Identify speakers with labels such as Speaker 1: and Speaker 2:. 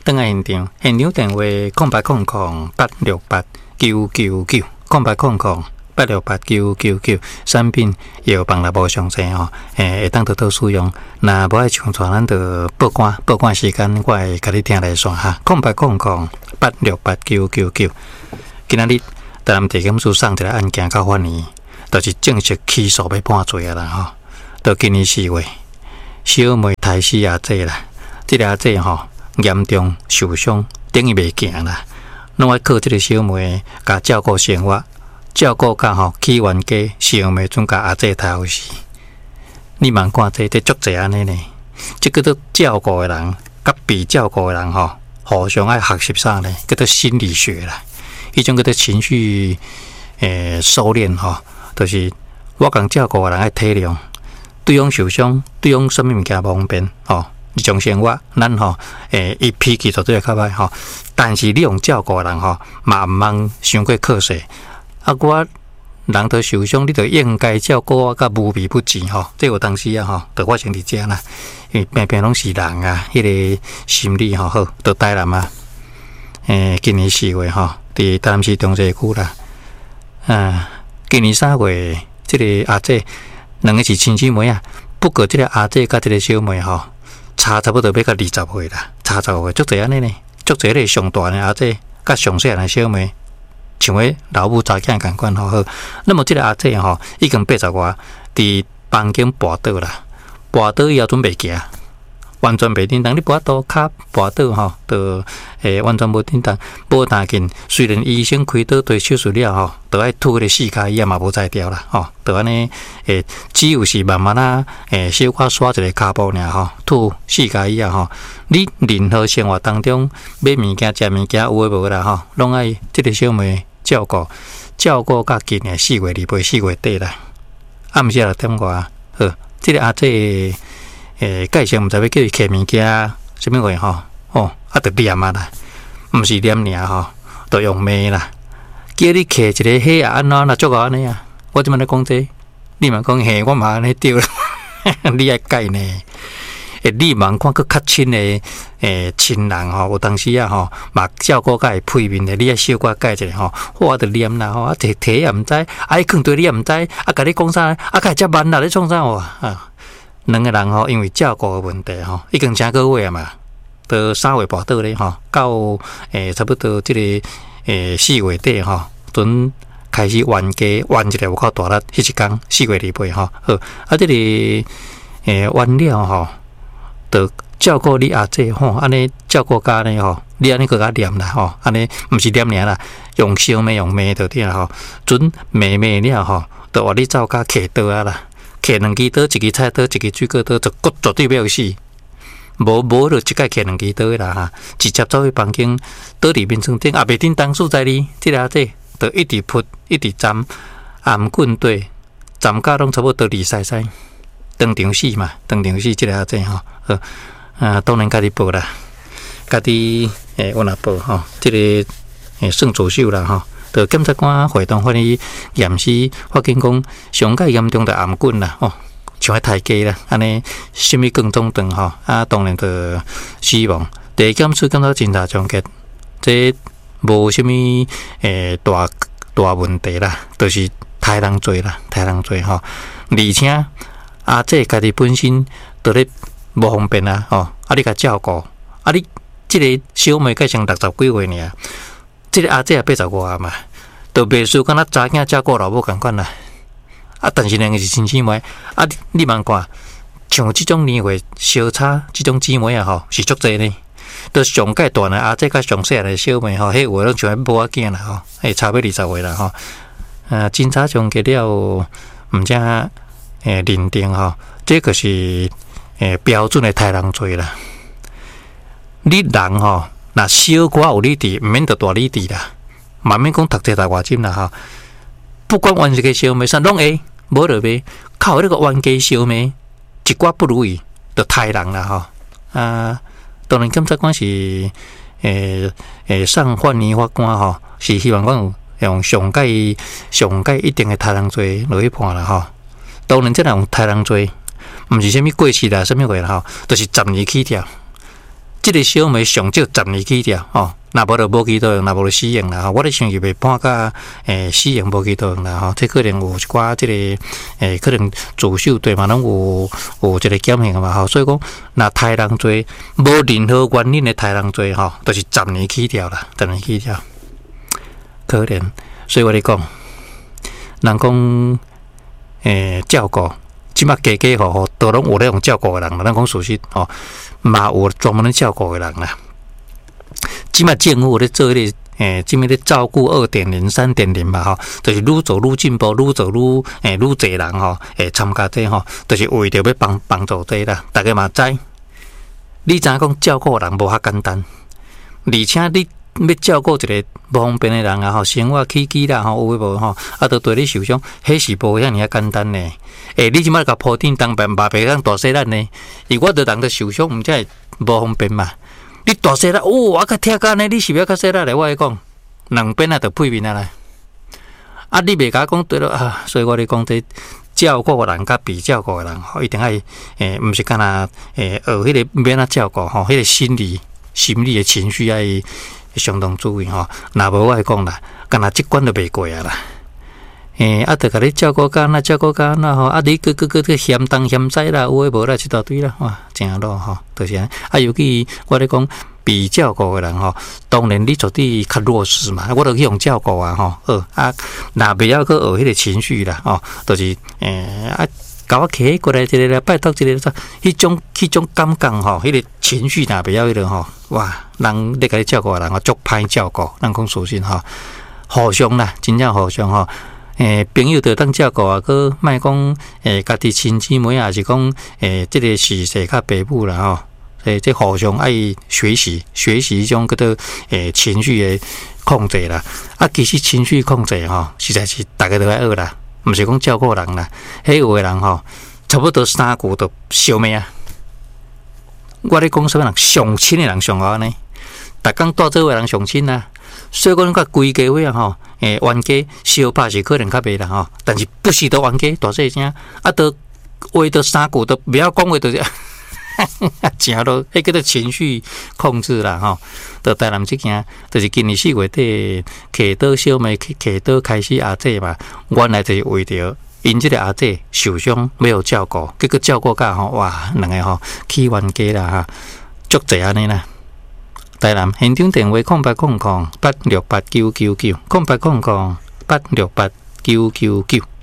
Speaker 1: 登来现场，现场电话0800868999 0800868999，产品药房若无详细吼，会当得到使用。若无爱上传，咱就报关时间，我会甲你听来算哈。0800868999，今仔日台南地检署送一个案件到法院，就是正式起诉要判罪啊啦吼。到今年4月，小妹胎死阿姐啦，这个阿姐吼严重受伤，等于袂行啦。拢爱靠这个小妹甲照顾生活，照顾甲吼起冤家，小妹准甲阿姐杀后死。你茫看这足济安尼呢？这叫做照顾的人，甲被照顾的人吼，互相爱学习啥呢？叫做心理学啦，一种叫做情绪收敛吼，就是我共照顾的人爱体谅。对方受伤，对方什么物件方便吼？日常生活，咱吼伊脾气绝对较歹吼，但是你用照顾人吼，嘛毋通伤过刻薄。啊，我人都受伤，你就应该照顾我，甲无微不至吼。这有当时啊吼，就发生伫遮啦，因为偏偏拢是人啊，迄个心理吼好，就台南啊，今年4月吼，伫台南市中西区啦，今年3月，这个阿姐。两个是亲姊妹啊，不过这个阿姐甲这个小妹吼，差不多要到20岁啦，差10岁，足侪安尼呢，足侪咧上大的阿姐甲上细的小妹，像迄老母查囝共款好。那么这个阿姐吼，已经80外，伫房间跋倒啦，跋倒以后准备行，完全袂叮当，你跋倒骹跋倒吼，就完全无叮当，无弹紧。虽然医生开刀对手术了吼，就爱吐迄个四脚椅嘛无再掉啦吼，就安尼只有是慢慢啊小可刷一个骹步尔吼，吐四脚椅啊吼。你任何生活当中买物件、食物件有诶无啦吼，拢爱即个小妹照顾较紧诶4月2四月底啦，暗时6点外，好，即个阿姐。介绍毋知要叫伊摕物件，什么话吼？啊，着念啊啦，毋是念尔吼，着用骂啦。叫你摕一个迄啊安怎啦，足够安尼啊！我即摆咧讲这，你嘛讲嘿，我嘛安尼对啦。你爱改呢？你茫看佫较亲的亲人吼，有当时啊吼，嘛照顾甲会配面的，你爱小可改一下吼，我着念啦吼，啊摕也毋知，啊伊囥对你也毋知，啊甲你讲啥？啊甲遮慢啦，你创啥话啊？两个人吼，因为照顾的问题吼，已经10个月啊嘛，到3月跋倒咧吼，到差不多这个4月底吼，准开始冤家冤一个有够大力，迄一天4月2吼，好啊，这个冤了吼，就照顾你阿姐吼，安尼照顾家呢吼，你安尼去甲念啦吼，安尼毋是念尔啦，用烧骂用骂就对啦吼，准骂了吼，就话你走甲徛倒啊啦。摕2支刀，1支菜刀，1支水果刀，就绝对要死。无就一概摕2支刀啦哈，直接走去房间倒伫面床顶，也袂叮当所在哩。即个阿姐就一直扑，一直斩，颔棍对，斩甲拢差不多离西，当场死嘛，当场死。即个阿姐吼，当然家己报啦，家己我若报吼，即个算助手啦吼。就检察官会同法院验尸，法警讲上介严重的颔棍啦，像迄太低啦，安尼什么更中断吼，当然就死亡。地检署检察侦查终结，这无什么大问题啦，就是杀人罪啦，杀人罪吼。而且阿姐家己本身就咧无方便啦，你甲照顾，你即个小妹才像60几岁尔。这个阿姐也80外嘛，就袂输敢若查囝照顾老母共款啦。但是两个是亲姊妹，你茫看，像即种年岁相差，即种姊妹啊吼，是足济呢。都上介大的阿姐甲上细的小妹吼，迄话拢像某仔囝啦吼，差不多20岁啦吼。侦查终结了，毋只认定吼，这个是标准的杀人罪啦。你人吼。那小可有理智，毋免着大理智啦。慢慢讲读册读外深啦吼。不管冤一个小妹啥拢会，无就袂靠迄个冤家小妹，一寡不如意就杀人啦吼。当然检察官是上法院法官吼，是希望讲用上界一定的杀人罪落去判啦吼。当然，这用杀人罪，毋是啥物过失啦，啥物话啦吼，就是10年起跳。 即个小妹上少10年起跳吼，若无就无期徒刑，若无就死刑啦吼。我咧想是被判甲死刑无期徒刑啦吼，这可能有一寡即个可能自首对嘛，拢有一个减刑嘛吼。所以讲，若杀人罪无任何原因的杀人罪吼，就是10年起跳啦，10年起跳，可怜。所以我咧讲，人讲照顾，即马家家户户都拢有咧用照顾的人啦。咱讲事实吼。嘛有专门咧照顾的人啦，即马政府咧做迄个即物咧照顾2.0、3.0嘛吼，就是愈做愈进步，愈做愈侪人吼，参加这吼，就是为着要帮助这啦。大家嘛知，你知影讲照顾人无遐简单，而且你要照顾一个无方便的人啊吼，生活起居啦吼，有诶无吼，啊，都对你受伤，迄是无遐尔简单呢。你即摆甲铺顶当白白当大细咱呢？我着人着受伤，毋则会无方便嘛？你大细咱，我较听干呢，你是不要较细咱来？我来讲，2边啊着配面啊来。啊，你袂甲讲对了啊，所以我咧讲这照顾人甲被照顾人吼，一定爱毋是干那学迄个免啊照顾吼，迄个心理的情绪爱相当注意吼。若无我来讲啦，干那即关都袂过啊啦。啊，得甲你照顾干那照顾干那吼，啊，你个嫌东嫌西啦，有诶无啦，一大堆啦，哇，真咯吼，就是安。啊，尤其我咧讲被照顾诶人吼，当然你绝对较弱势嘛，我著去用照顾啊吼，啊，若袂晓去学迄个情绪啦，吼，就是啊，甲我摕过来一个啦，拜托一个，迄种感觉吼，迄个情绪若袂晓迄个吼，哇，人咧甲你照顾诶人吼，足歹照顾，咱讲属实吼，互相啦，真正互相吼。朋友着当照顾啊，佮莫讲家己亲姊妹啊，是讲即个是世较爸母啦吼，即互相爱学习迄种叫做情绪的控制啦。啊，其实情绪控制吼，实在是大家都爱学啦，毋是讲照顾人啦。迄有诶人吼，差不多3句就烧灭啊。我咧讲什么人上亲诶人上好安尼，逐工带做诶人上亲啊。所以讲，甲规家伙啊吼，冤家相拍是可能较袂啦吼，但是不是都冤家大细声，啊，都话都3句都不要讲话，就是真咯，迄叫做情绪控制啦吼。到台南即件，就是今年4月底，溪岛小妹溪岛开始阿姐嘛，原来就是为着因即个阿姐受伤没有照顾，结果照顾甲吼，哇，两个吼起冤家啦哈，足济安尼啦。台南现场电话0800868999，0800868999。